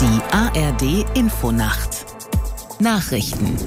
Die ARD-Infonacht. Nachrichten.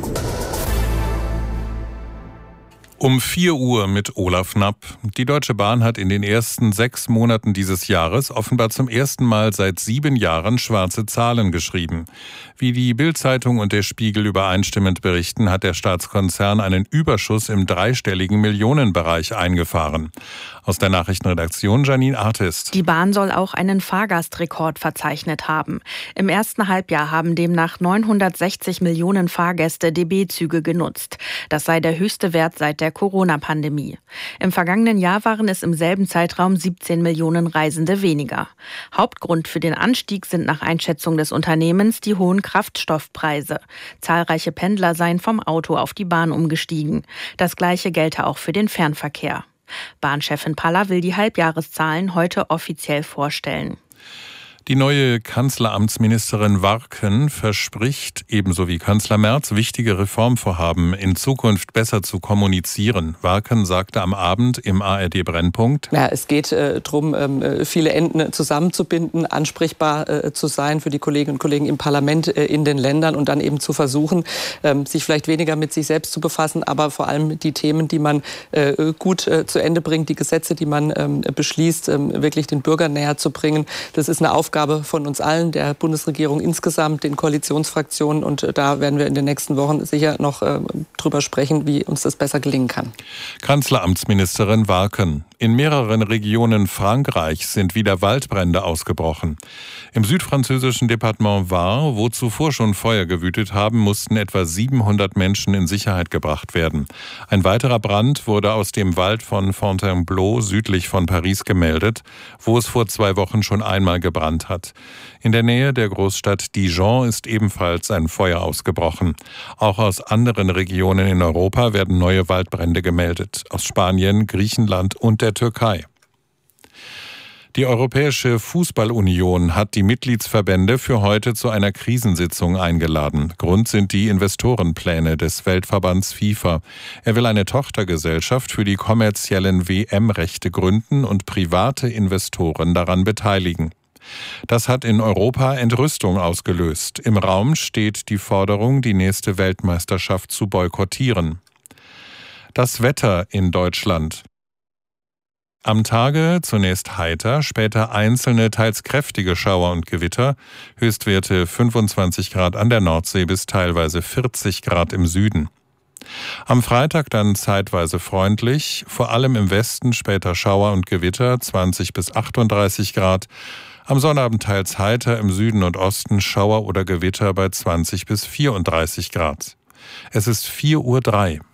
Um 4 Uhr mit Olaf Knapp. Die Deutsche Bahn hat in den ersten 6 Monaten dieses Jahres offenbar zum ersten Mal seit 7 Jahren schwarze Zahlen geschrieben. Wie die Bild-Zeitung und der Spiegel übereinstimmend berichten, hat der Staatskonzern einen Überschuss im dreistelligen Millionenbereich eingefahren. Aus der Nachrichtenredaktion Janine Artist. Die Bahn soll auch einen Fahrgastrekord verzeichnet haben. Im ersten Halbjahr haben demnach 960 Millionen Fahrgäste DB-Züge genutzt. Das sei der höchste Wert seit der Corona-Pandemie. Im vergangenen Jahr waren es im selben Zeitraum 17 Millionen Reisende weniger. Hauptgrund für den Anstieg sind nach Einschätzung des Unternehmens die hohen Kraftstoffpreise. Zahlreiche Pendler seien vom Auto auf die Bahn umgestiegen. Das Gleiche gelte auch für den Fernverkehr. Bahnchefin Paller will die Halbjahreszahlen heute offiziell vorstellen. Die neue Kanzleramtsministerin Warken verspricht, ebenso wie Kanzler Merz, wichtige Reformvorhaben in Zukunft besser zu kommunizieren. Warken sagte am Abend im ARD-Brennpunkt: Ja, es geht darum, viele Enden zusammenzubinden, ansprechbar zu sein für die Kolleginnen und Kollegen im Parlament, in den Ländern und dann eben zu versuchen, sich vielleicht weniger mit sich selbst zu befassen, aber vor allem die Themen, die man gut zu Ende bringt, die Gesetze, die man beschließt, wirklich den Bürgern näher zu bringen. Das ist eine Aufgabe von uns allen, der Bundesregierung insgesamt, den Koalitionsfraktionen. Und da werden wir in den nächsten Wochen sicher noch drüber sprechen, wie uns das besser gelingen kann. Kanzleramtsministerin Warken. In mehreren Regionen Frankreichs sind wieder Waldbrände ausgebrochen. Im südfranzösischen Departement Var, wo zuvor schon Feuer gewütet haben, mussten etwa 700 Menschen in Sicherheit gebracht werden. Ein weiterer Brand wurde aus dem Wald von Fontainebleau südlich von Paris gemeldet, wo es vor 2 Wochen schon einmal gebrannt hat. In der Nähe der Großstadt Dijon ist ebenfalls ein Feuer ausgebrochen. Auch aus anderen Regionen in Europa werden neue Waldbrände gemeldet. Aus Spanien, Griechenland und der Türkei. Die Europäische Fußballunion hat die Mitgliedsverbände für heute zu einer Krisensitzung eingeladen. Grund sind die Investorenpläne des Weltverbands FIFA. Er will eine Tochtergesellschaft für die kommerziellen WM-Rechte gründen und private Investoren daran beteiligen. Das hat in Europa Entrüstung ausgelöst. Im Raum steht die Forderung, die nächste Weltmeisterschaft zu boykottieren. Das Wetter in Deutschland. Am Tage zunächst heiter, später einzelne, teils kräftige Schauer und Gewitter, Höchstwerte 25 Grad an der Nordsee bis teilweise 40 Grad im Süden. Am Freitag dann zeitweise freundlich, vor allem im Westen später Schauer und Gewitter 20 bis 38 Grad, am Sonnabend teils heiter, im Süden und Osten Schauer oder Gewitter bei 20 bis 34 Grad. Es ist 4:03 Uhr.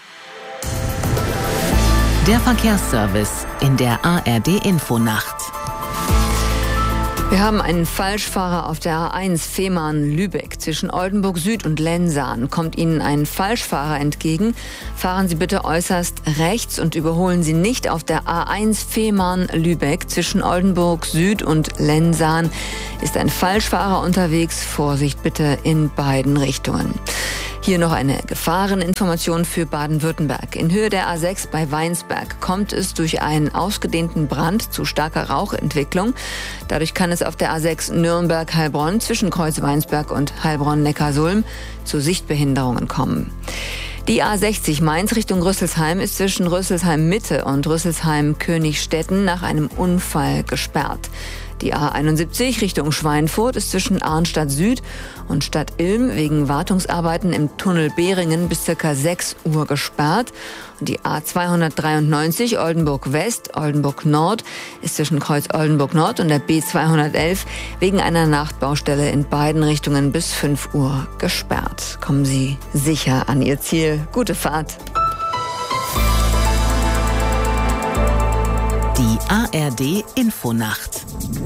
Der Verkehrsservice in der ARD-Infonacht. Wir haben einen Falschfahrer auf der A1 Fehmarn-Lübeck. Zwischen Oldenburg Süd und Lensahn kommt Ihnen ein Falschfahrer entgegen. Fahren Sie bitte äußerst rechts und überholen Sie nicht auf der A1 Fehmarn-Lübeck. Zwischen Oldenburg Süd und Lensahn ist ein Falschfahrer unterwegs. Vorsicht bitte in beiden Richtungen. Hier noch eine Gefahreninformation für Baden-Württemberg. In Höhe der A6 bei Weinsberg kommt es durch einen ausgedehnten Brand zu starker Rauchentwicklung. Dadurch kann es auf der A6 Nürnberg-Heilbronn zwischen Kreuz Weinsberg und Heilbronn-Neckarsulm zu Sichtbehinderungen kommen. Die A60 Mainz Richtung Rüsselsheim ist zwischen Rüsselsheim Mitte und Rüsselsheim Königstetten nach einem Unfall gesperrt. Die A71 Richtung Schweinfurt ist zwischen Arnstadt Süd und Stadt Ilm wegen Wartungsarbeiten im Tunnel Behringen bis ca. 6 Uhr gesperrt. Und die A293 Oldenburg West, Oldenburg Nord ist zwischen Kreuz Oldenburg Nord und der B211 wegen einer Nachtbaustelle in beiden Richtungen bis 5 Uhr gesperrt. Kommen Sie sicher an Ihr Ziel. Gute Fahrt. Die ARD-Infonacht.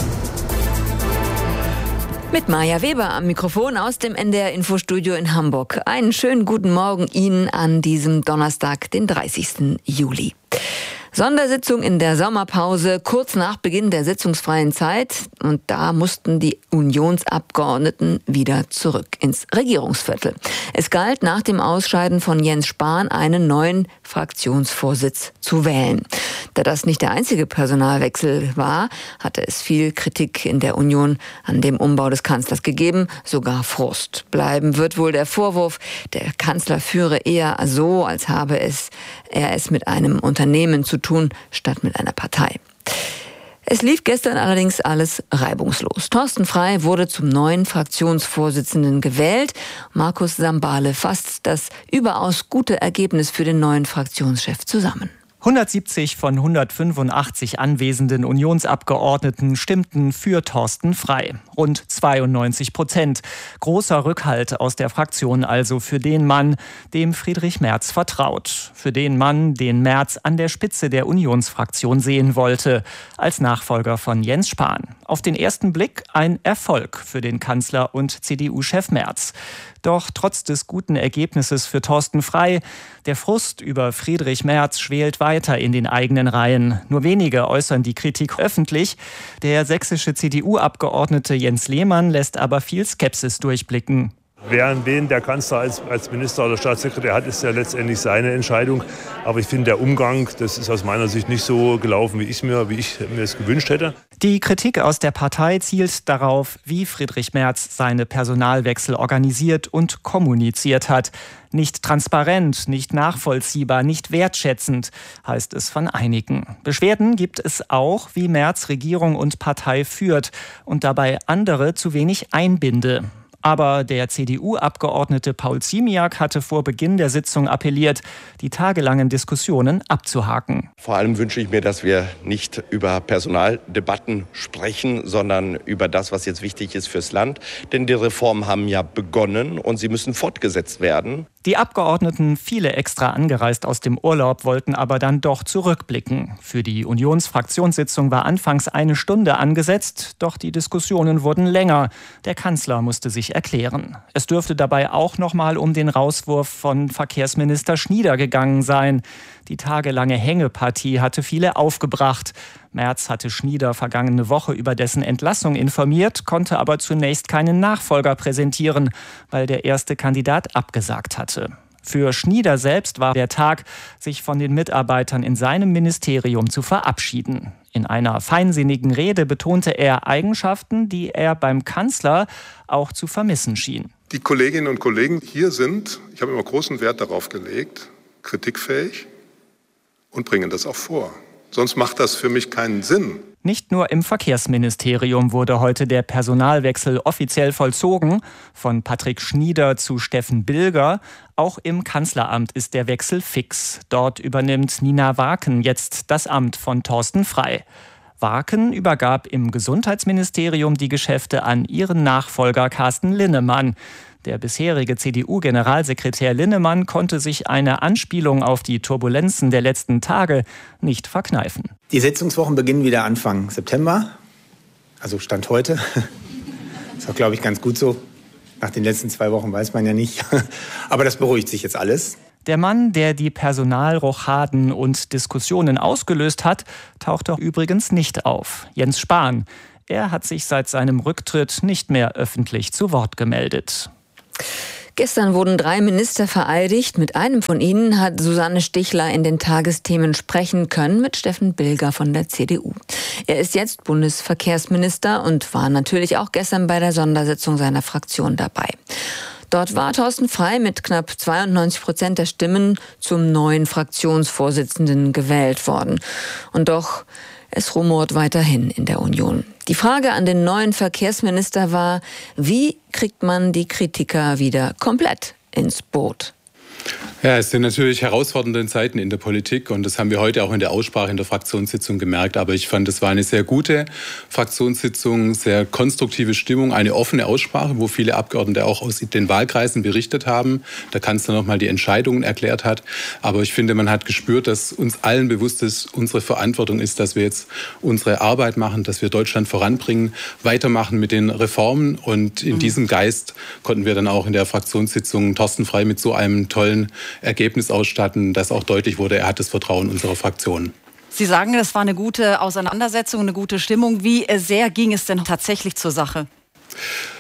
Mit Maja Weber am Mikrofon aus dem NDR-Infostudio in Hamburg. Einen schönen guten Morgen Ihnen an diesem Donnerstag, den 30. Juli. Sondersitzung in der Sommerpause, kurz nach Beginn der sitzungsfreien Zeit. Und da mussten die Unionsabgeordneten wieder zurück ins Regierungsviertel. Es galt nach dem Ausscheiden von Jens Spahn einen neuen Fraktionsvorsitz zu wählen. Da das nicht der einzige Personalwechsel war, hatte es viel Kritik in der Union an dem Umbau des Kanzlers gegeben, sogar Frust. Bleiben wird wohl der Vorwurf, der Kanzler führe eher so, als habe er es mit einem Unternehmen zu tun, statt mit einer Partei. Es lief gestern allerdings alles reibungslos. Thorsten Frey wurde zum neuen Fraktionsvorsitzenden gewählt. Markus Sambale fasst das überaus gute Ergebnis für den neuen Fraktionschef zusammen. 170 von 185 anwesenden Unionsabgeordneten stimmten für Thorsten Frey. Rund 92%. Großer Rückhalt aus der Fraktion also für den Mann, dem Friedrich Merz vertraut. Für den Mann, den Merz an der Spitze der Unionsfraktion sehen wollte, als Nachfolger von Jens Spahn. Auf den ersten Blick ein Erfolg für den Kanzler und CDU-Chef Merz. Doch trotz des guten Ergebnisses für Thorsten Frey, der Frust über Friedrich Merz schwelt weiter in den eigenen Reihen. Nur wenige äußern die Kritik öffentlich. Der sächsische CDU-Abgeordnete Jens Lehmann lässt aber viel Skepsis durchblicken. Wen der Kanzler als Minister oder Staatssekretär hat, ist ja letztendlich seine Entscheidung. Aber ich finde, der Umgang, das ist aus meiner Sicht nicht so gelaufen, wie ich mir es gewünscht hätte. Die Kritik aus der Partei zielt darauf, wie Friedrich Merz seine Personalwechsel organisiert und kommuniziert hat. Nicht transparent, nicht nachvollziehbar, nicht wertschätzend, heißt es von einigen. Beschwerden gibt es auch, wie Merz Regierung und Partei führt und dabei andere zu wenig einbinde. Aber der CDU-Abgeordnete Paul Ziemiak hatte vor Beginn der Sitzung appelliert, die tagelangen Diskussionen abzuhaken. Vor allem wünsche ich mir, dass wir nicht über Personaldebatten sprechen, sondern über das, was jetzt wichtig ist fürs Land. Denn die Reformen haben ja begonnen und sie müssen fortgesetzt werden. Die Abgeordneten, viele extra angereist aus dem Urlaub, wollten aber dann doch zurückblicken. Für die Unionsfraktionssitzung war anfangs 1 Stunde angesetzt, doch die Diskussionen wurden länger. Der Kanzler musste sich erklären. Es dürfte dabei auch noch mal um den Rauswurf von Verkehrsminister Schnieder gegangen sein. Die tagelange Hängepartie hatte viele aufgebracht. Merz hatte Schnieder vergangene Woche über dessen Entlassung informiert, konnte aber zunächst keinen Nachfolger präsentieren, weil der erste Kandidat abgesagt hatte. Für Schnieder selbst war der Tag, sich von den Mitarbeitern in seinem Ministerium zu verabschieden. In einer feinsinnigen Rede betonte er Eigenschaften, die er beim Kanzler auch zu vermissen schien. Die Kolleginnen und Kollegen hier sind, ich habe immer großen Wert darauf gelegt, kritikfähig und bringen das auch vor. Sonst macht das für mich keinen Sinn. Nicht nur im Verkehrsministerium wurde heute der Personalwechsel offiziell vollzogen, von Patrick Schnieder zu Steffen Bilger. Auch im Kanzleramt ist der Wechsel fix. Dort übernimmt Nina Waken jetzt das Amt von Thorsten Frey. Waken übergab im Gesundheitsministerium die Geschäfte an ihren Nachfolger Carsten Linnemann. Der bisherige CDU-Generalsekretär Linnemann konnte sich eine Anspielung auf die Turbulenzen der letzten Tage nicht verkneifen. Die Sitzungswochen beginnen wieder Anfang September, also Stand heute. Ist auch, glaube ich, ganz gut so. Nach den letzten 2 Wochen weiß man ja nicht. Aber das beruhigt sich jetzt alles. Der Mann, der die Personalrochaden und Diskussionen ausgelöst hat, taucht doch übrigens nicht auf. Jens Spahn. Er hat sich seit seinem Rücktritt nicht mehr öffentlich zu Wort gemeldet. Gestern wurden 3 Minister vereidigt. Mit einem von ihnen hat Susanne Stichler in den Tagesthemen sprechen können, mit Steffen Bilger von der CDU. Er ist jetzt Bundesverkehrsminister und war natürlich auch gestern bei der Sondersitzung seiner Fraktion dabei. Dort war Thorsten Frey mit knapp 92% der Stimmen zum neuen Fraktionsvorsitzenden gewählt worden. Und doch, es rumort weiterhin in der Union. Die Frage an den neuen Verkehrsminister war, wie kriegt man die Kritiker wieder komplett ins Boot? Ja, es sind natürlich herausfordernde Zeiten in der Politik und das haben wir heute auch in der Aussprache in der Fraktionssitzung gemerkt. Aber ich fand, es war eine sehr gute Fraktionssitzung, sehr konstruktive Stimmung, eine offene Aussprache, wo viele Abgeordnete auch aus den Wahlkreisen berichtet haben. Der Kanzler nochmal die Entscheidungen erklärt hat. Aber ich finde, man hat gespürt, dass uns allen bewusst ist, unsere Verantwortung ist, dass wir jetzt unsere Arbeit machen, dass wir Deutschland voranbringen, weitermachen mit den Reformen. Und in diesem Geist konnten wir dann auch in der Fraktionssitzung Thorsten Frey mit so einem tollen Ergebnis ausstatten, dass auch deutlich wurde, er hat das Vertrauen unserer Fraktion. Sie sagen, das war eine gute Auseinandersetzung, eine gute Stimmung. Wie sehr ging es denn tatsächlich zur Sache?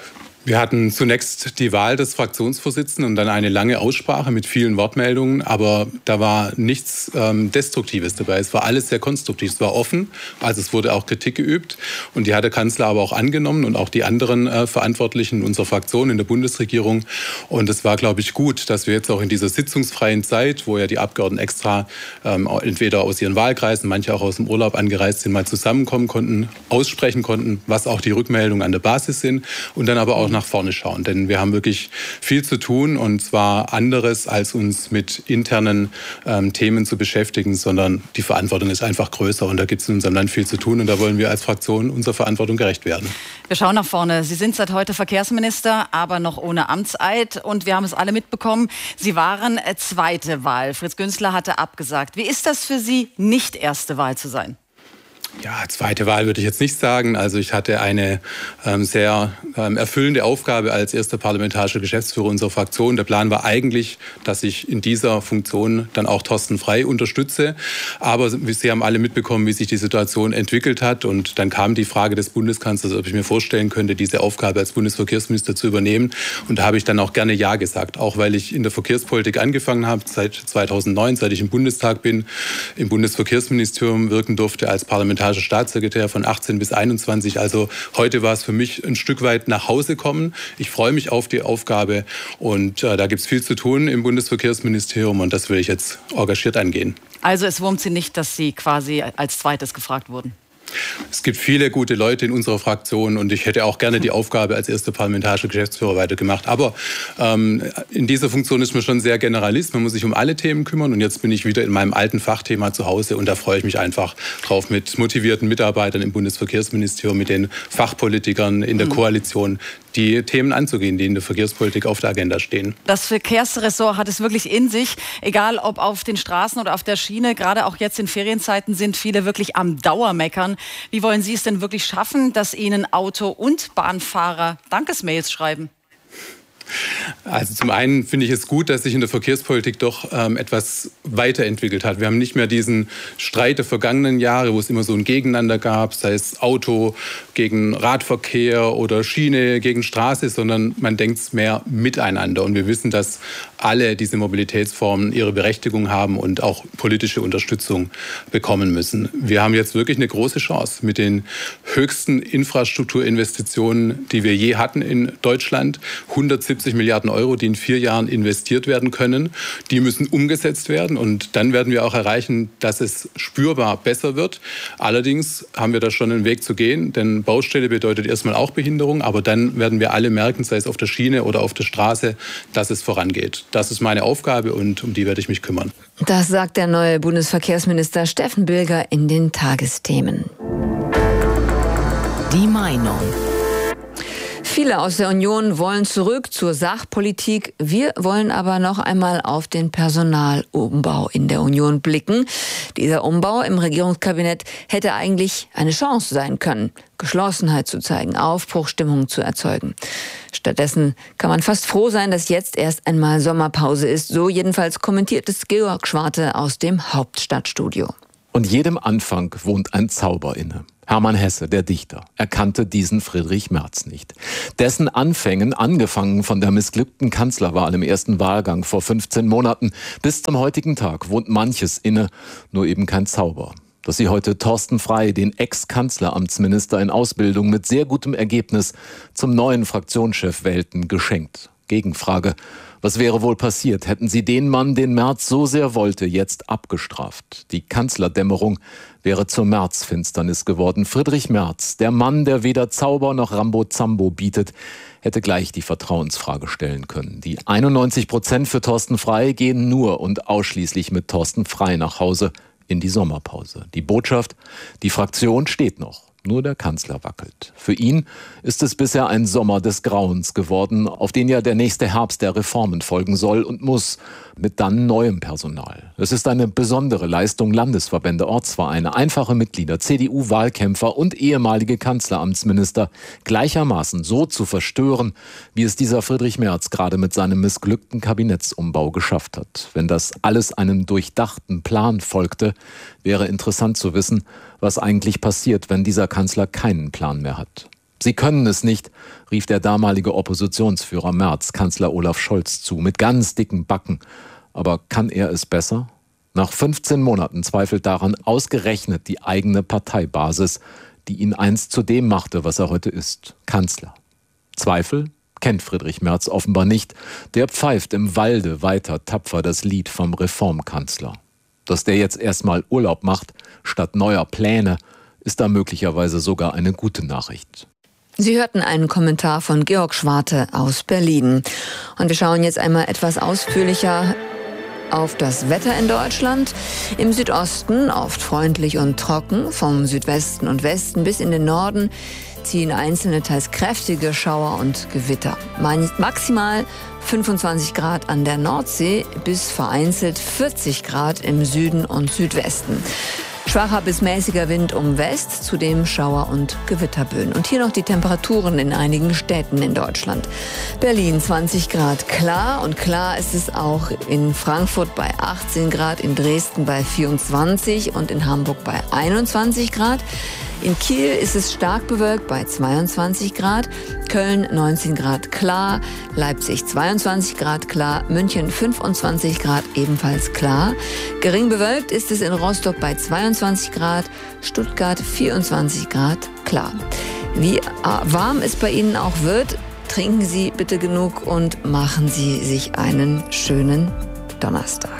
Wir hatten zunächst die Wahl des Fraktionsvorsitzenden und dann eine lange Aussprache mit vielen Wortmeldungen, aber da war nichts Destruktives dabei. Es war alles sehr konstruktiv, es war offen, also es wurde auch Kritik geübt und die hat der Kanzler aber auch angenommen und auch die anderen Verantwortlichen unserer Fraktion in der Bundesregierung. Und es war, glaube ich, gut, dass wir jetzt auch in dieser sitzungsfreien Zeit, wo ja die Abgeordneten extra entweder aus ihren Wahlkreisen, manche auch aus dem Urlaub angereist sind, mal zusammenkommen konnten, aussprechen konnten, was auch die Rückmeldungen an der Basis sind und dann aber auch nach vorne schauen. Denn wir haben wirklich viel zu tun und zwar anderes, als uns mit internen Themen zu beschäftigen, sondern die Verantwortung ist einfach größer und da gibt es in unserem Land viel zu tun und da wollen wir als Fraktion unserer Verantwortung gerecht werden. Wir schauen nach vorne. Sie sind seit heute Verkehrsminister, aber noch ohne Amtseid und wir haben es alle mitbekommen, Sie waren zweite Wahl. Fritz Günzler hatte abgesagt. Wie ist das für Sie, nicht erste Wahl zu sein? Ja, zweite Wahl würde ich jetzt nicht sagen. Also ich hatte eine sehr erfüllende Aufgabe als erster parlamentarischer Geschäftsführer unserer Fraktion. Der Plan war eigentlich, dass ich in dieser Funktion dann auch Thorsten Frey unterstütze. Aber Sie haben alle mitbekommen, wie sich die Situation entwickelt hat. Und dann kam die Frage des Bundeskanzlers, ob ich mir vorstellen könnte, diese Aufgabe als Bundesverkehrsminister zu übernehmen. Und da habe ich dann auch gerne Ja gesagt. Auch weil ich in der Verkehrspolitik angefangen habe, seit 2009, seit ich im Bundestag bin, im Bundesverkehrsministerium wirken durfte als parlamentarischer Staatssekretär von 18 bis 21. Also heute war es für mich ein Stück weit nach Hause kommen. Ich freue mich auf die Aufgabe und da gibt es viel zu tun im Bundesverkehrsministerium und das will ich jetzt engagiert angehen. Also es wurmt Sie nicht, dass Sie quasi als zweites gefragt wurden? Es gibt viele gute Leute in unserer Fraktion und ich hätte auch gerne die Aufgabe als erster parlamentarischer Geschäftsführer weitergemacht. Aber in dieser Funktion ist man schon sehr Generalist. Man muss sich um alle Themen kümmern und jetzt bin ich wieder in meinem alten Fachthema zu Hause und da freue ich mich einfach drauf, mit motivierten Mitarbeitern im Bundesverkehrsministerium, mit den Fachpolitikern in der Koalition die Themen anzugehen, die in der Verkehrspolitik auf der Agenda stehen. Das Verkehrsressort hat es wirklich in sich, egal ob auf den Straßen oder auf der Schiene. Gerade auch jetzt in Ferienzeiten sind viele wirklich am Dauermeckern. Wie wollen Sie es denn wirklich schaffen, dass Ihnen Auto- und Bahnfahrer Dankesmails schreiben? Also zum einen finde ich es gut, dass sich in der Verkehrspolitik doch etwas weiterentwickelt hat. Wir haben nicht mehr diesen Streit der vergangenen Jahre, wo es immer so ein Gegeneinander gab, sei es Auto gegen Radverkehr oder Schiene gegen Straße, sondern man denkt es mehr miteinander. Und wir wissen, dass alle diese Mobilitätsformen ihre Berechtigung haben und auch politische Unterstützung bekommen müssen. Wir haben jetzt wirklich eine große Chance mit den höchsten Infrastrukturinvestitionen, die wir je hatten in Deutschland. 170 Milliarden Euro, die in 4 Jahren investiert werden können. Die müssen umgesetzt werden und dann werden wir auch erreichen, dass es spürbar besser wird. Allerdings haben wir da schon einen Weg zu gehen, denn Baustelle bedeutet erstmal auch Behinderung, aber dann werden wir alle merken, sei es auf der Schiene oder auf der Straße, dass es vorangeht. Das ist meine Aufgabe und um die werde ich mich kümmern. Das sagt der neue Bundesverkehrsminister Steffen Bilger in den Tagesthemen. Die Meinung. Viele aus der Union wollen zurück zur Sachpolitik. Wir wollen aber noch einmal auf den Personalumbau in der Union blicken. Dieser Umbau im Regierungskabinett hätte eigentlich eine Chance sein können, Geschlossenheit zu zeigen, Aufbruchstimmung zu erzeugen. Stattdessen kann man fast froh sein, dass jetzt erst einmal Sommerpause ist. So jedenfalls kommentiert es Georg Schwarte aus dem Hauptstadtstudio. Und jedem Anfang wohnt ein Zauber inne. Hermann Hesse, der Dichter, erkannte diesen Friedrich Merz nicht. Dessen Anfängen, angefangen von der missglückten Kanzlerwahl im ersten Wahlgang vor 15 Monaten, bis zum heutigen Tag wohnt manches inne, nur eben kein Zauber. Dass sie heute Thorsten Frey, den Ex-Kanzleramtsminister in Ausbildung mit sehr gutem Ergebnis, zum neuen Fraktionschef wählten, geschenkt. Gegenfrage: Was wäre wohl passiert, hätten sie den Mann, den Merz so sehr wollte, jetzt abgestraft? Die Kanzlerdämmerung wäre zur Märzfinsternis geworden. Friedrich Merz, der Mann, der weder Zauber noch Rambo-Zambo bietet, hätte gleich die Vertrauensfrage stellen können. Die 91% für Thorsten Frey gehen nur und ausschließlich mit Thorsten Frey nach Hause in die Sommerpause. Die Botschaft: Die Fraktion steht noch. Nur der Kanzler wackelt. Für ihn ist es bisher ein Sommer des Grauens geworden, auf den ja der nächste Herbst der Reformen folgen soll und muss, mit dann neuem Personal. Es ist eine besondere Leistung, Landesverbände, Ortsvereine, einfache Mitglieder, CDU-Wahlkämpfer und ehemalige Kanzleramtsminister gleichermaßen so zu verstören, wie es dieser Friedrich Merz gerade mit seinem missglückten Kabinettsumbau geschafft hat. Wenn das alles einem durchdachten Plan folgte, wäre interessant zu wissen, was eigentlich passiert, wenn dieser Kanzler keinen Plan mehr hat. Sie können es nicht, rief der damalige Oppositionsführer Merz Kanzler Olaf Scholz zu, mit ganz dicken Backen. Aber kann er es besser? Nach 15 Monaten zweifelt daran ausgerechnet die eigene Parteibasis, die ihn einst zu dem machte, was er heute ist, Kanzler. Zweifel kennt Friedrich Merz offenbar nicht. Der pfeift im Walde weiter tapfer das Lied vom Reformkanzler. Dass der jetzt erstmal Urlaub macht, statt neuer Pläne, ist da möglicherweise sogar eine gute Nachricht. Sie hörten einen Kommentar von Georg Schwarte aus Berlin. Und wir schauen jetzt einmal etwas ausführlicher auf das Wetter in Deutschland. Im Südosten oft freundlich und trocken, vom Südwesten und Westen bis in den Norden ziehen einzelne, teils kräftige Schauer und Gewitter. Maximal 25 Grad an der Nordsee bis vereinzelt 40 Grad im Süden und Südwesten. Schwacher bis mäßiger Wind um West, zudem Schauer- und Gewitterböen. Und hier noch die Temperaturen in einigen Städten in Deutschland. Berlin 20 Grad klar, und klar ist es auch in Frankfurt bei 18 Grad, in Dresden bei 24 und in Hamburg bei 21 Grad. In Kiel ist es stark bewölkt bei 22 Grad, Köln 19 Grad klar, Leipzig 22 Grad klar, München 25 Grad ebenfalls klar. Gering bewölkt ist es in Rostock bei 22 Grad, Stuttgart 24 Grad klar. Wie warm es bei Ihnen auch wird, trinken Sie bitte genug und machen Sie sich einen schönen Donnerstag.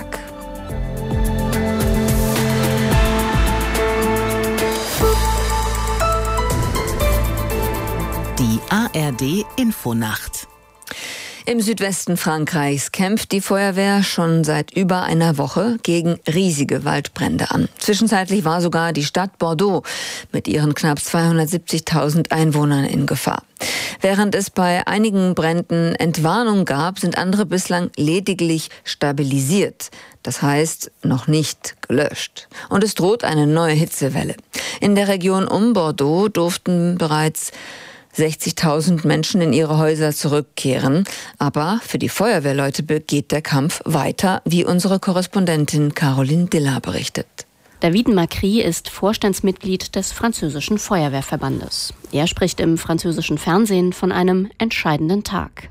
Die ARD Infonacht. Im Südwesten Frankreichs kämpft die Feuerwehr schon seit über einer Woche gegen riesige Waldbrände an. Zwischenzeitlich war sogar die Stadt Bordeaux mit ihren knapp 270.000 Einwohnern in Gefahr. Während es bei einigen Bränden Entwarnung gab, sind andere bislang lediglich stabilisiert. Das heißt, noch nicht gelöscht. Und es droht eine neue Hitzewelle. In der Region um Bordeaux durften bereits 60.000 Menschen in ihre Häuser zurückkehren. Aber für die Feuerwehrleute geht der Kampf weiter, wie unsere Korrespondentin Caroline Diller berichtet. David Macri ist Vorstandsmitglied des französischen Feuerwehrverbandes. Er spricht im französischen Fernsehen von einem entscheidenden Tag.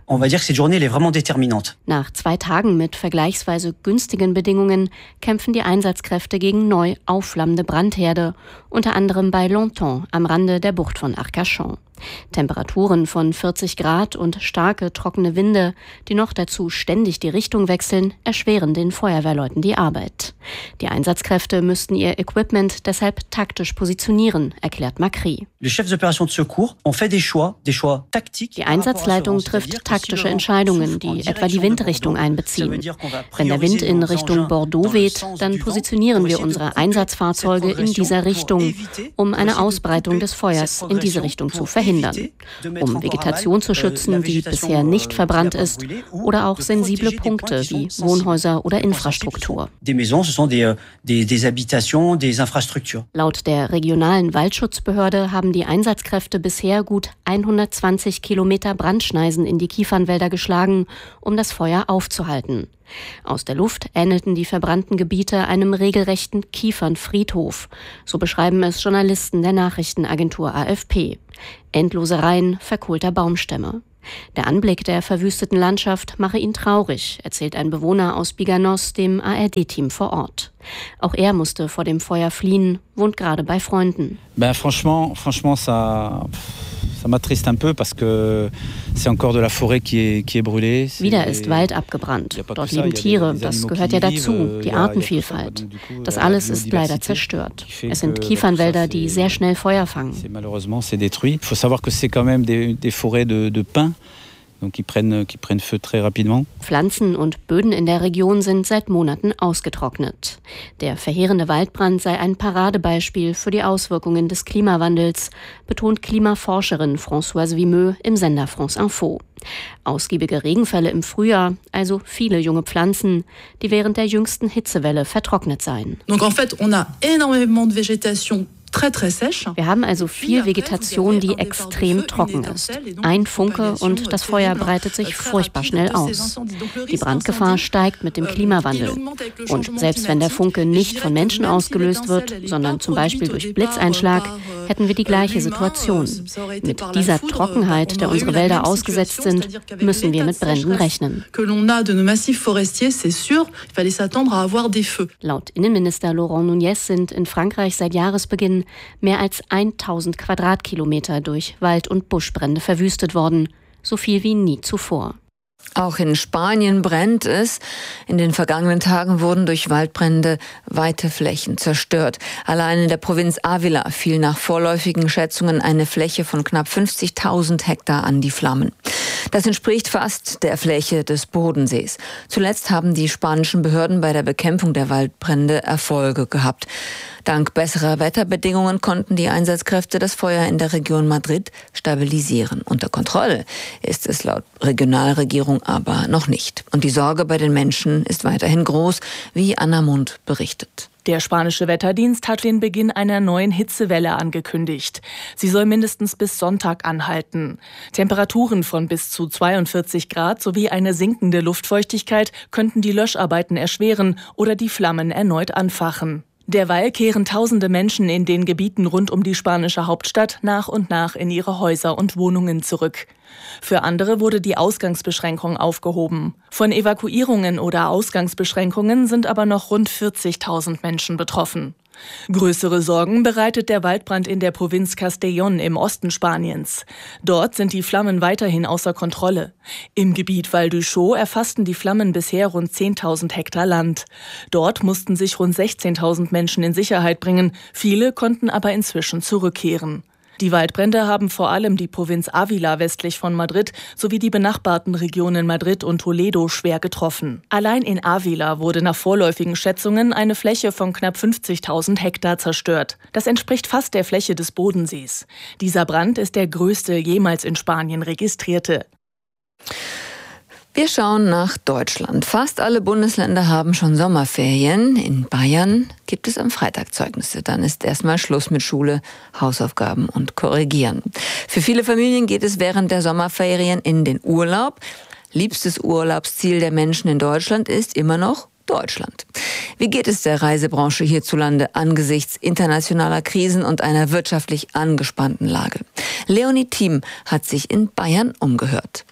Nach 2 Tagen mit vergleichsweise günstigen Bedingungen kämpfen die Einsatzkräfte gegen neu aufflammende Brandherde, unter anderem bei Longtemps am Rande der Bucht von Arcachon. Temperaturen von 40 Grad und starke, trockene Winde, die noch dazu ständig die Richtung wechseln, erschweren den Feuerwehrleuten die Arbeit. Die Einsatzkräfte müssten ihr Equipment deshalb taktisch positionieren, erklärt Macri. Die Einsatzleitung trifft taktische Entscheidungen, die etwa die Windrichtung einbeziehen. Wenn der Wind in Richtung Bordeaux weht, dann positionieren wir unsere Einsatzfahrzeuge in dieser Richtung, um eine Ausbreitung des Feuers in diese Richtung zu verhindern. Um Vegetation zu schützen, die bisher nicht verbrannt ist, oder auch sensible Punkte wie Wohnhäuser oder Infrastruktur. Laut der regionalen Waldschutzbehörde haben die Einsatzkräfte bisher gut 120 Kilometer Brandschneisen in die Kiefernwälder geschlagen, um das Feuer aufzuhalten. Aus der Luft ähnelten die verbrannten Gebiete einem regelrechten Kiefernfriedhof. So beschreiben es Journalisten der Nachrichtenagentur AFP. Endlose Reihen verkohlter Baumstämme. Der Anblick der verwüsteten Landschaft mache ihn traurig, erzählt ein Bewohner aus Biganos dem ARD-Team vor Ort. Auch er musste vor dem Feuer fliehen, wohnt gerade bei Freunden. Franchement, ça m'attriste un peu parce que c'est encore de la forêt qui est brûlée. Wieder ist Wald abgebrannt. Dort leben Tiere, das gehört ja dazu, die Artenvielfalt. Das alles ist leider zerstört. Es sind Kiefernwälder, die sehr schnell Feuer fangen. Malheureusement, c'est détruit. Il faut savoir que c'est quand même des forêts de pins. Qui prennent feu très rapidement. Pflanzen und Böden in der Region sind seit Monaten ausgetrocknet. Der verheerende Waldbrand sei ein Paradebeispiel für die Auswirkungen des Klimawandels, betont Klimaforscherin Françoise Vimeux im Sender France Info. Ausgiebige Regenfälle im Frühjahr, also viele junge Pflanzen, die während der jüngsten Hitzewelle vertrocknet seien. Donc en fait, on a énormément de végétation Wir haben also viel Vegetation, die extrem trocken ist. Ein Funke und das Feuer breitet sich furchtbar schnell aus. Die Brandgefahr steigt mit dem Klimawandel. Und selbst wenn der Funke nicht von Menschen ausgelöst wird, sondern zum Beispiel durch Blitzeinschlag, hätten wir die gleiche Situation. Mit dieser Trockenheit, der unsere Wälder ausgesetzt sind, müssen wir mit Bränden rechnen. Laut Innenminister Laurent Nunez sind in Frankreich seit Jahresbeginn mehr als 1000 Quadratkilometer durch Wald- und Buschbrände verwüstet worden. So viel wie nie zuvor. Auch in Spanien brennt es. In den vergangenen Tagen wurden durch Waldbrände weite Flächen zerstört. Allein in der Provinz Ávila fiel nach vorläufigen Schätzungen eine Fläche von knapp 50.000 Hektar an die Flammen. Das entspricht fast der Fläche des Bodensees. Zuletzt haben die spanischen Behörden bei der Bekämpfung der Waldbrände Erfolge gehabt. Dank besserer Wetterbedingungen konnten die Einsatzkräfte das Feuer in der Region Madrid stabilisieren. Unter Kontrolle ist es laut Regionalregierung aber noch nicht. Und die Sorge bei den Menschen ist weiterhin groß, wie Anna Mund berichtet. Der spanische Wetterdienst hat den Beginn einer neuen Hitzewelle angekündigt. Sie soll mindestens bis Sonntag anhalten. Temperaturen von bis zu 42 Grad sowie eine sinkende Luftfeuchtigkeit könnten die Löscharbeiten erschweren oder die Flammen erneut anfachen. Derweil kehren tausende Menschen in den Gebieten rund um die spanische Hauptstadt nach und nach in ihre Häuser und Wohnungen zurück. Für andere wurde die Ausgangsbeschränkung aufgehoben. Von Evakuierungen oder Ausgangsbeschränkungen sind aber noch rund 40.000 Menschen betroffen. Größere Sorgen bereitet der Waldbrand in der Provinz Castellón im Osten Spaniens. Dort sind die Flammen weiterhin außer Kontrolle. Im Gebiet Val d'Uixó erfassten die Flammen bisher rund 10.000 Hektar Land. Dort mussten sich rund 16.000 Menschen in Sicherheit bringen. Viele konnten aber inzwischen zurückkehren. Die Waldbrände haben vor allem die Provinz Ávila westlich von Madrid sowie die benachbarten Regionen Madrid und Toledo schwer getroffen. Allein in Ávila wurde nach vorläufigen Schätzungen eine Fläche von knapp 50.000 Hektar zerstört. Das entspricht fast der Fläche des Bodensees. Dieser Brand ist der größte jemals in Spanien registrierte. Wir schauen nach Deutschland. Fast alle Bundesländer haben schon Sommerferien. In Bayern gibt es am Freitag Zeugnisse. Dann ist erstmal Schluss mit Schule, Hausaufgaben und Korrigieren. Für viele Familien geht es während der Sommerferien in den Urlaub. Liebstes Urlaubsziel der Menschen in Deutschland ist immer noch Deutschland. Wie geht es der Reisebranche hierzulande angesichts internationaler Krisen und einer wirtschaftlich angespannten Lage? Leonie Thiem hat sich in Bayern umgehört.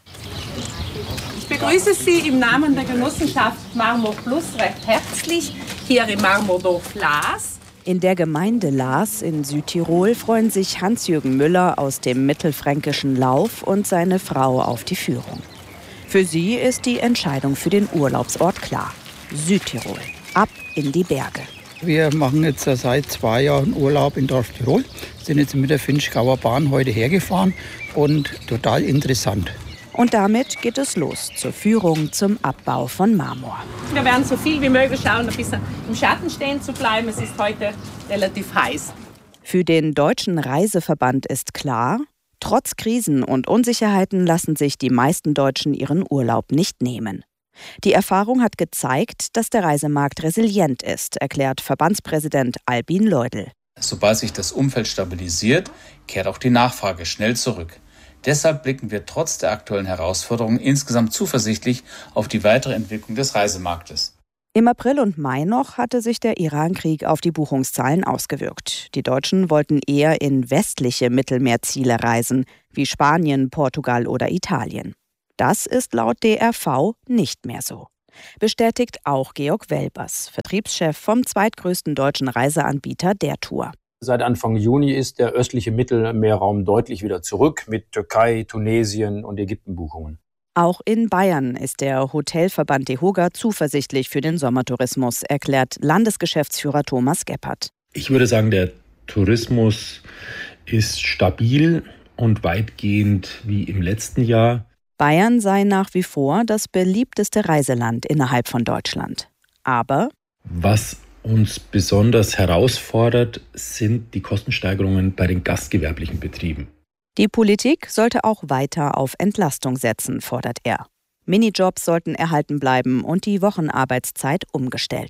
Ich begrüße Sie im Namen der Genossenschaft Marmor Plus recht herzlich hier im Marmordorf Laas. In der Gemeinde Laas in Südtirol freuen sich Hans-Jürgen Müller aus dem mittelfränkischen Lauf und seine Frau auf die Führung. Für sie ist die Entscheidung für den Urlaubsort klar. Südtirol. Ab in die Berge. Wir machen jetzt seit 2 Jahren Urlaub in Dorf Tirol. Sind jetzt mit der Finchgauer Bahn heute hergefahren und total interessant. Und damit geht es los zur Führung zum Abbau von Marmor. Wir werden so viel wie möglich schauen, ein bisschen im Schatten stehen zu bleiben. Es ist heute relativ heiß. Für den Deutschen Reiseverband ist klar, trotz Krisen und Unsicherheiten lassen sich die meisten Deutschen ihren Urlaub nicht nehmen. Die Erfahrung hat gezeigt, dass der Reisemarkt resilient ist, erklärt Verbandspräsident Albin Leudl. Sobald sich das Umfeld stabilisiert, kehrt auch die Nachfrage schnell zurück. Deshalb blicken wir trotz der aktuellen Herausforderungen insgesamt zuversichtlich auf die weitere Entwicklung des Reisemarktes. Im April und Mai noch hatte sich der Iran-Krieg auf die Buchungszahlen ausgewirkt. Die Deutschen wollten eher in westliche Mittelmeerziele reisen, wie Spanien, Portugal oder Italien. Das ist laut DRV nicht mehr so. Bestätigt auch Georg Welbers, Vertriebschef vom zweitgrößten deutschen Reiseanbieter der Tour. Seit Anfang Juni ist der östliche Mittelmeerraum deutlich wieder zurück mit Türkei, Tunesien und Ägypten Buchungen. Auch in Bayern ist der Hotelverband DEHOGA zuversichtlich für den Sommertourismus, erklärt Landesgeschäftsführer Thomas Gebhardt. Ich würde sagen, der Tourismus ist stabil und weitgehend wie im letzten Jahr. Bayern sei nach wie vor das beliebteste Reiseland innerhalb von Deutschland. Aber was uns besonders herausfordert, sind die Kostensteigerungen bei den gastgewerblichen Betrieben. Die Politik sollte auch weiter auf Entlastung setzen, fordert er. Minijobs sollten erhalten bleiben und die Wochenarbeitszeit umgestellt.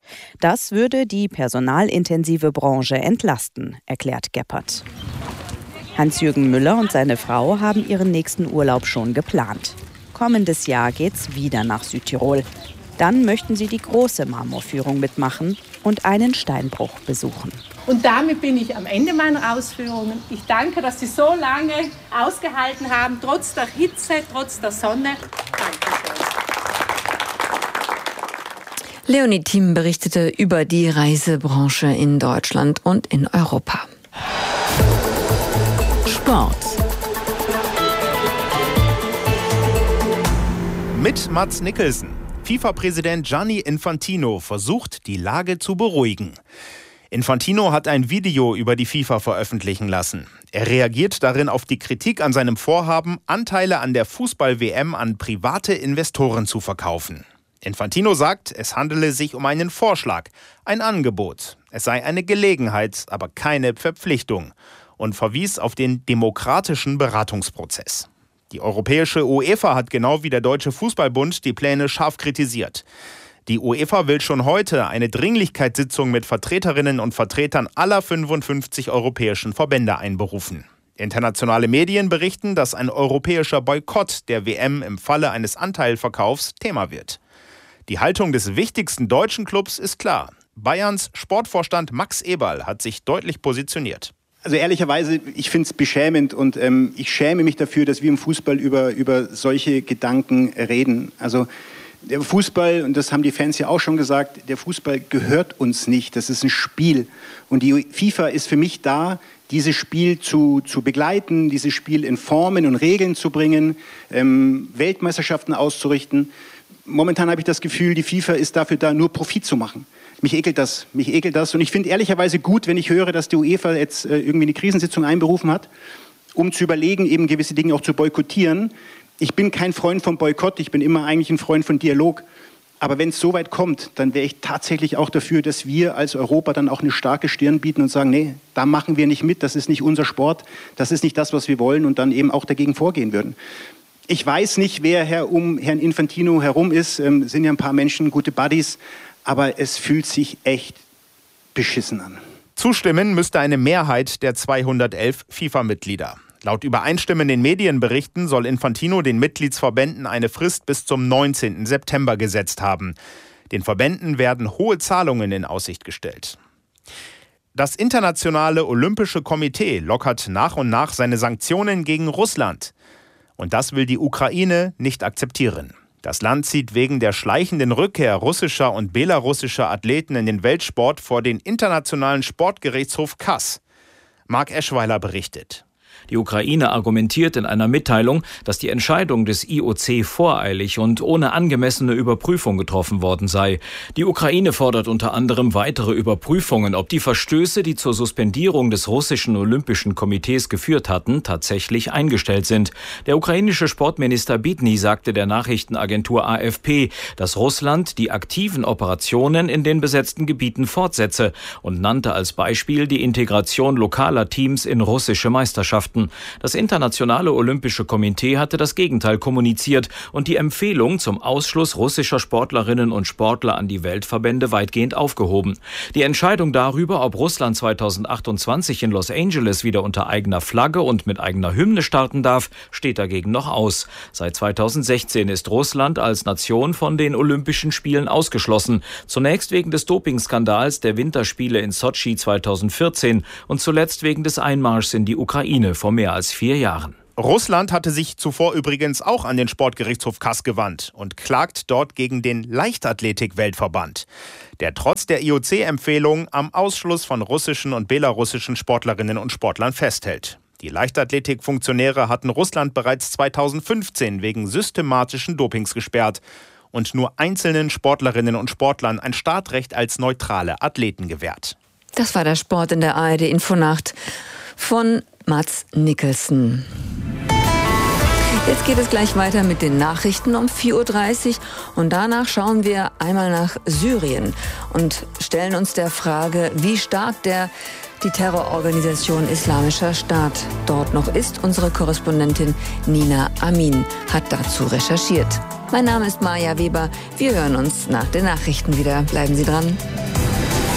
Das würde die personalintensive Branche entlasten, erklärt Gebhardt. Hans-Jürgen Müller und seine Frau haben ihren nächsten Urlaub schon geplant. Kommendes Jahr geht's wieder nach Südtirol. Dann möchten sie die große Marmorführung mitmachen und einen Steinbruch besuchen. Und damit bin ich am Ende meiner Ausführungen. Ich danke, dass Sie so lange ausgehalten haben, trotz der Hitze, trotz der Sonne. Dankeschön. Leonie Thiem berichtete über die Reisebranche in Deutschland und in Europa. Sport. Mit Mads Mikkelsen. FIFA-Präsident Gianni Infantino versucht, die Lage zu beruhigen. Infantino hat ein Video über die FIFA veröffentlichen lassen. Er reagiert darin auf die Kritik an seinem Vorhaben, Anteile an der Fußball-WM an private Investoren zu verkaufen. Infantino sagt, es handele sich um einen Vorschlag, ein Angebot. Es sei eine Gelegenheit, aber keine Verpflichtung. Und verwies auf den demokratischen Beratungsprozess. Die europäische UEFA hat genau wie der Deutsche Fußballbund die Pläne scharf kritisiert. Die UEFA will schon heute eine Dringlichkeitssitzung mit Vertreterinnen und Vertretern aller 55 europäischen Verbände einberufen. Internationale Medien berichten, dass ein europäischer Boykott der WM im Falle eines Anteilverkaufs Thema wird. Die Haltung des wichtigsten deutschen Clubs ist klar. Bayerns Sportvorstand Max Eberl hat sich deutlich positioniert. Also ehrlicherweise, ich finde es beschämend und ich schäme mich dafür, dass wir im Fußball über solche Gedanken reden. Also der Fußball, und das haben die Fans ja auch schon gesagt, der Fußball gehört uns nicht. Das ist ein Spiel. Und die FIFA ist für mich da, dieses Spiel zu begleiten, dieses Spiel in Formen und Regeln zu bringen, Weltmeisterschaften auszurichten. Momentan habe ich das Gefühl, die FIFA ist dafür da, nur Profit zu machen. Mich ekelt das. Und ich finde ehrlicherweise gut, wenn ich höre, dass die UEFA jetzt irgendwie eine Krisensitzung einberufen hat, um zu überlegen, eben gewisse Dinge auch zu boykottieren. Ich bin kein Freund vom Boykott, ich bin immer eigentlich ein Freund von Dialog. Aber wenn es so weit kommt, dann wäre ich tatsächlich auch dafür, dass wir als Europa dann auch eine starke Stirn bieten und sagen, nee, da machen wir nicht mit, das ist nicht unser Sport, das ist nicht das, was wir wollen und dann eben auch dagegen vorgehen würden. Ich weiß nicht, wer um Herrn Infantino herum ist, sind ja ein paar Menschen, gute Buddies, aber es fühlt sich echt beschissen an. Zustimmen müsste eine Mehrheit der 211 FIFA-Mitglieder. Laut übereinstimmenden Medienberichten soll Infantino den Mitgliedsverbänden eine Frist bis zum 19. September gesetzt haben. Den Verbänden werden hohe Zahlungen in Aussicht gestellt. Das Internationale Olympische Komitee lockert nach und nach seine Sanktionen gegen Russland. Und das will die Ukraine nicht akzeptieren. Das Land zieht wegen der schleichenden Rückkehr russischer und belarussischer Athleten in den Weltsport vor den Internationalen Sportgerichtshof CAS. Marc Eschweiler berichtet. Die Ukraine argumentiert in einer Mitteilung, dass die Entscheidung des IOC voreilig und ohne angemessene Überprüfung getroffen worden sei. Die Ukraine fordert unter anderem weitere Überprüfungen, ob die Verstöße, die zur Suspendierung des russischen Olympischen Komitees geführt hatten, tatsächlich eingestellt sind. Der ukrainische Sportminister Bidny sagte der Nachrichtenagentur AFP, dass Russland die aktiven Operationen in den besetzten Gebieten fortsetze und nannte als Beispiel die Integration lokaler Teams in russische Meisterschaften. Das Internationale Olympische Komitee hatte das Gegenteil kommuniziert und die Empfehlung zum Ausschluss russischer Sportlerinnen und Sportler an die Weltverbände weitgehend aufgehoben. Die Entscheidung darüber, ob Russland 2028 in Los Angeles wieder unter eigener Flagge und mit eigener Hymne starten darf, steht dagegen noch aus. Seit 2016 ist Russland als Nation von den Olympischen Spielen ausgeschlossen. Zunächst wegen des Dopingskandals der Winterspiele in Sotschi 2014 und zuletzt wegen des Einmarschs in die Ukraine vor mehr als 4 Jahren. Russland hatte sich zuvor übrigens auch an den Sportgerichtshof CAS gewandt und klagt dort gegen den Leichtathletik-Weltverband, der trotz der IOC-Empfehlung am Ausschluss von russischen und belarussischen Sportlerinnen und Sportlern festhält. Die Leichtathletik-Funktionäre hatten Russland bereits 2015 wegen systematischen Dopings gesperrt und nur einzelnen Sportlerinnen und Sportlern ein Startrecht als neutrale Athleten gewährt. Das war der Sport in der ARD Infonacht von Mads Mikkelsen. Jetzt geht es gleich weiter mit den Nachrichten um 4:30 Uhr und danach schauen wir einmal nach Syrien und stellen uns der Frage, wie stark der die Terrororganisation Islamischer Staat. Dort noch ist unsere Korrespondentin Nina Amin, hat dazu recherchiert. Mein Name ist Maja Weber. Wir hören uns nach den Nachrichten wieder. Bleiben Sie dran.